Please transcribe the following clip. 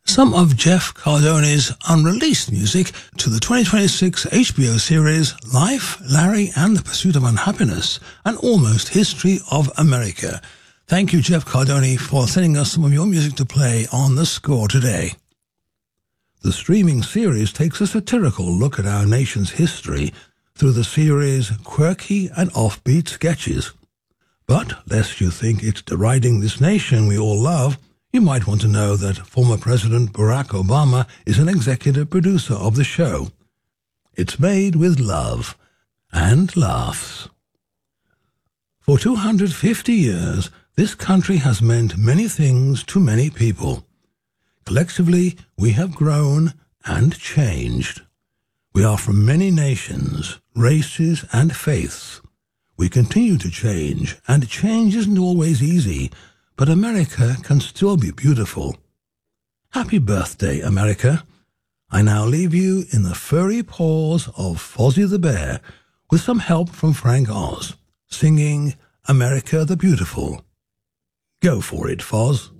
some of Jeff Cardone's unreleased music to the 2026 HBO series Life, Larry and the Pursuit of Unhappiness, an almost history of America. Thank you, Jeff Cardone, for sending us some of your music to play on The Score today. The streaming series takes a satirical look at our nation's history through the series' quirky and offbeat sketches. But, lest you think it's deriding this nation we all love, you might want to know that former President Barack Obama is an executive producer of the show. It's made with love and laughs. For 250 years, this country has meant many things to many people. Collectively, we have grown and changed. We are from many nations, races, and faiths. We continue to change, and change isn't always easy, but America can still be beautiful. Happy birthday, America. I now leave you in the furry paws of Fozzie the Bear with some help from Frank Oz, singing America the Beautiful. Go for it, Foz.